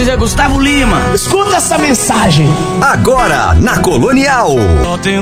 Voces é Gustavo Lima. Escuta essa mensagem. Agora, na Colonial.